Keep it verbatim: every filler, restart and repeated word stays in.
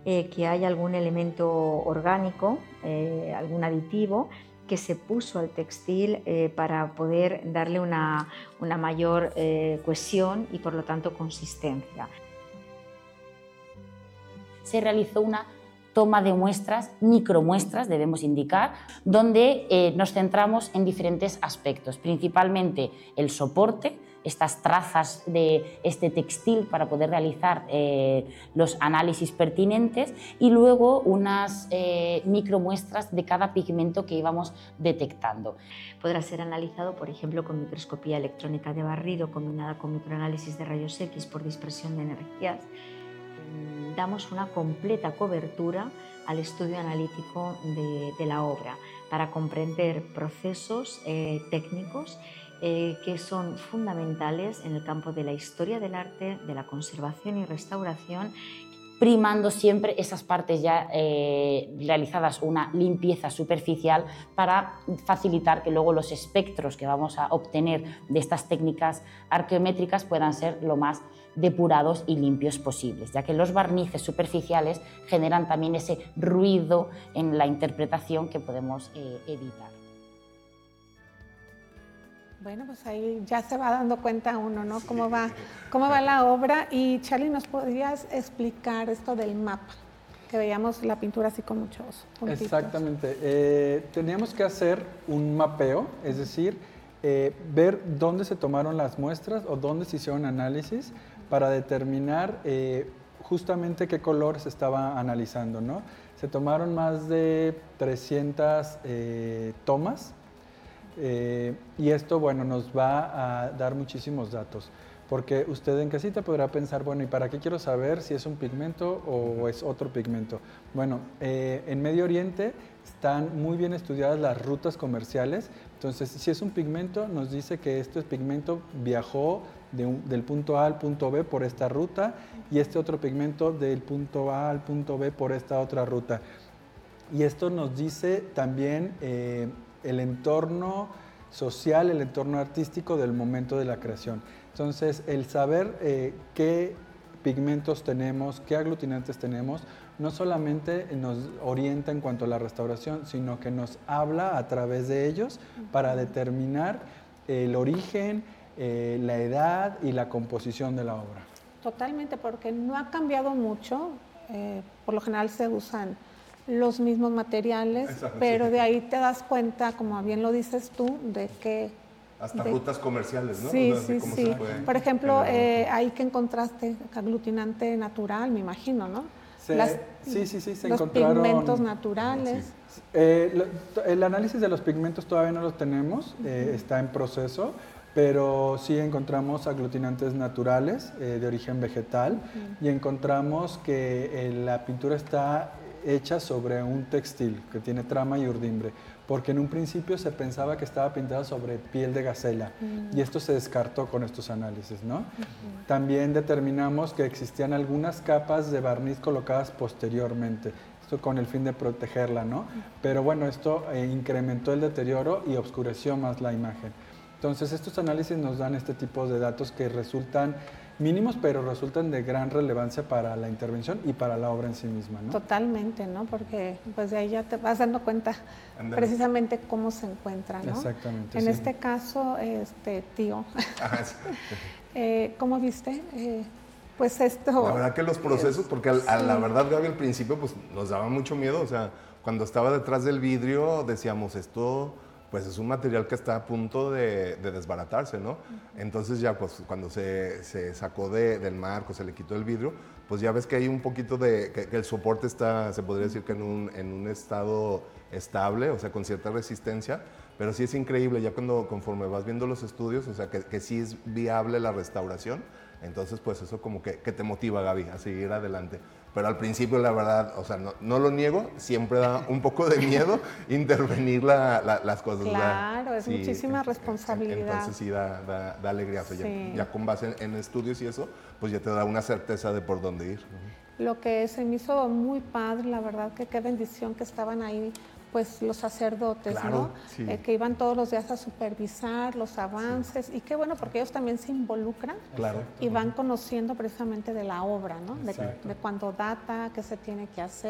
eh, que hay algún elemento orgánico, eh, algún aditivo, que se puso al textil eh, para poder darle una, una mayor eh, cohesión y por lo tanto consistencia. Se realizó una toma de muestras, micromuestras debemos indicar, donde eh, nos centramos en diferentes aspectos, principalmente el soporte, estas trazas de este textil para poder realizar eh, los análisis pertinentes, y luego unas eh, micromuestras de cada pigmento que íbamos detectando. Podrá ser analizado, por ejemplo, con microscopía electrónica de barrido combinada con microanálisis de rayos X por dispersión de energías. Damos una completa cobertura al estudio analítico de, de la obra para comprender procesos eh, técnicos eh, que son fundamentales en el campo de la historia del arte, de la conservación y restauración, primando siempre esas partes ya eh, realizadas una limpieza superficial para facilitar que luego los espectros que vamos a obtener de estas técnicas arqueométricas puedan ser lo más depurados y limpios posibles, ya que los barnices superficiales generan también ese ruido en la interpretación que podemos eh, evitar. Bueno, pues ahí ya se va dando cuenta uno, ¿no? Cómo va, cómo va la obra. Y Charly, ¿nos podrías explicar esto del mapa? Que veíamos la pintura así con muchos puntitos. Exactamente. Eh, teníamos que hacer un mapeo, es decir, eh, ver dónde se tomaron las muestras o dónde se hicieron análisis para determinar eh, justamente qué color se estaba analizando, ¿no? Se tomaron más de trescientas eh, tomas. Eh, y esto, bueno, nos va a dar muchísimos datos, porque usted en casita podrá pensar, bueno, ¿y para qué quiero saber si es un pigmento o es otro pigmento? Bueno, eh, en Medio Oriente están muy bien estudiadas las rutas comerciales, entonces si es un pigmento nos dice que este pigmento viajó de un, del punto A al punto B por esta ruta, y este otro pigmento del punto A al punto B por esta otra ruta. Y esto nos dice también eh, el entorno social, el entorno artístico del momento de la creación. Entonces, el saber eh, qué pigmentos tenemos, qué aglutinantes tenemos, no solamente nos orienta en cuanto a la restauración, sino que nos habla a través de ellos para determinar el origen, eh, la edad y la composición de la obra. Totalmente, porque no ha cambiado mucho, eh, por lo general se usan los mismos materiales, exacto, pero sí, de ahí te das cuenta, como bien lo dices tú, de que... Hasta de, rutas comerciales, ¿no? Sí, o sea, sí, cómo sí. Se puede Por ejemplo, eh, ahí que encontraste aglutinante natural, me imagino, ¿no? Se, Las, sí, sí, sí, se los encontraron... pigmentos naturales. Sí. Eh, lo, el análisis de los pigmentos todavía no lo tenemos, eh, uh-huh. está en proceso, pero sí encontramos aglutinantes naturales eh, de origen vegetal, uh-huh. y encontramos que eh, la pintura está hecha sobre un textil que tiene trama y urdimbre, porque en un principio se pensaba que estaba pintada sobre piel de gacela, mm. y esto se descartó con estos análisis, ¿no? Uh-huh. También determinamos que existían algunas capas de barniz colocadas posteriormente, esto con el fin de protegerla, ¿no? Uh-huh. Pero bueno, esto eh, incrementó el deterioro y oscureció más la imagen. Entonces estos análisis nos dan este tipo de datos que resultan mínimos, pero resultan de gran relevancia para la intervención y para la obra en sí misma, ¿no? Totalmente, ¿no? Porque pues de ahí ya te vas dando cuenta Andale. precisamente cómo se encuentra, ¿no? Exactamente. En sí. este caso, este tío, Ajá, sí. eh, ¿cómo viste? Eh, pues esto... La verdad que los procesos, porque a, a la verdad, Gaby, al principio pues nos daba mucho miedo, o sea, cuando estaba detrás del vidrio decíamos esto... pues es un material que está a punto de, de desbaratarse, ¿no? Uh-huh. Entonces ya pues cuando se, se sacó de, del marco, se le quitó el vidrio, pues ya ves que hay un poquito de, que, que el soporte está, se podría decir que en un, en un estado estable, o sea, con cierta resistencia, pero sí es increíble, ya cuando conforme vas viendo los estudios, o sea, que, que sí es viable la restauración, entonces pues eso como que, que te motiva, Gaby, a seguir adelante. Pero al principio, la verdad, o sea, no, no lo niego, siempre da un poco de miedo intervenir la, la, las cosas. Claro, ¿verdad? es Sí, muchísima en, responsabilidad. Entonces sí da, da, da alegría. Sí. Ya, ya con base en, en estudios y eso, pues ya te da una certeza de por dónde ir. Lo que se me hizo muy padre, la verdad, que qué bendición que estaban ahí pues los sacerdotes, Claro, ¿no? sí. Eh, que iban todos los días a supervisar los avances y qué bueno porque ellos también se involucran Claro. y van conociendo precisamente de la obra, ¿no? De, Exacto. de cuándo data, qué se tiene que hacer.